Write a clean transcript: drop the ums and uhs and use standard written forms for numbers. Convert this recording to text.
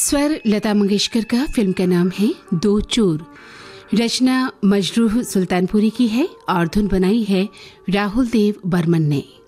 स्वर लता मंगेशकर का। फिल्म का नाम है दो चोर। रचना मजरूह सुल्तानपुरी की है और धुन बनाई है राहुल देव बर्मन ने।